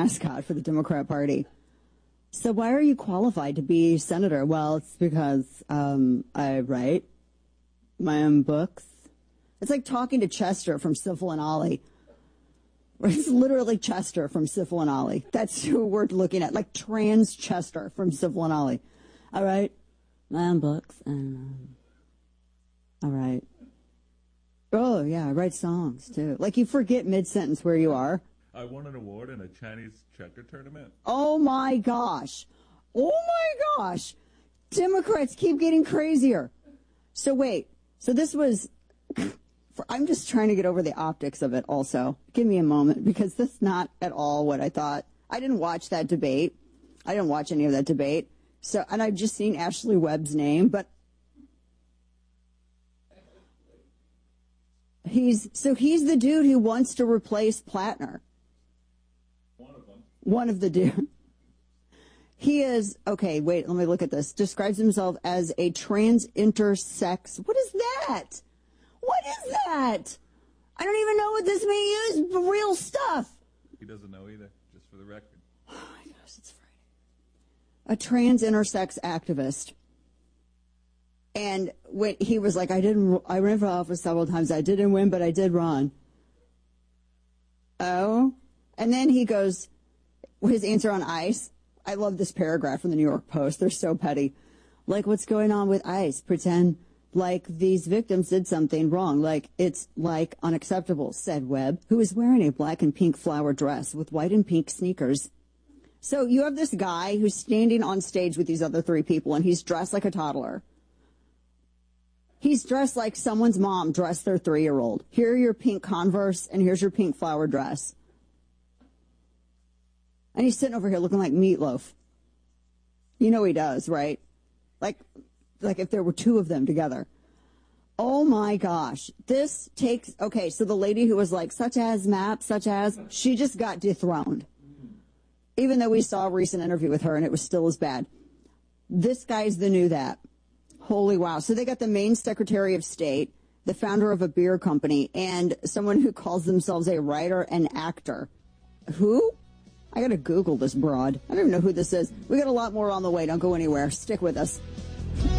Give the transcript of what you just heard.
mascot for the Democrat Party. So why are you qualified to be senator? Well, it's because I write my own books. It's like talking to Chester from Sifl and Ollie. It's literally Chester from Sifl and Ollie. That's who we're looking at, like trans Chester from Sifl and Ollie. All right, my own books, and all right. Oh yeah, I write songs too. Like you forget mid-sentence where you are. I won an award in a Chinese checker tournament. Oh my gosh! Oh my gosh! Democrats keep getting crazier. So wait. So this was. I'm just trying to get over the optics of it also. Give me a moment, because that's not at all what I thought. I didn't watch that debate. I didn't watch any of that debate. So, and I've just seen Ashley Webb's name, but he's the dude who wants to replace Plattner. One of them. One of the dude. He is, okay, wait, let me look at this. Describes himself as a trans intersex. What is that? What is that? I don't even know what this means. Real stuff. He doesn't know either, just for the record. Oh my gosh, it's Friday. A trans intersex activist. And when he was like, I ran for office several times. I didn't win, but I did run. Oh. And then he goes, his answer on ICE. I love this paragraph from the New York Post. They're so petty. Like, what's going on with ICE? Pretend like these victims did something wrong, like it's like unacceptable, said Webb, who is wearing a black and pink flower dress with white and pink sneakers. So you have this guy who's standing on stage with these other three people, and he's dressed like a toddler. He's dressed like someone's mom dressed their 3-year-old. Here are your pink Converse, and here's your pink flower dress. And he's sitting over here looking like Meatloaf. You know he does, right? Like if there were two of them together. Oh my gosh. This takes, okay, so the lady who was like, such as, she just got dethroned. Even though we saw a recent interview with her and it was still as bad. This guy's the new that. Holy wow. So they got the Maine Secretary of State, the founder of a beer company, and someone who calls themselves a writer and actor. Who? I gotta Google this broad. I don't even know who this is. We got a lot more on the way. Don't go anywhere. Stick with us.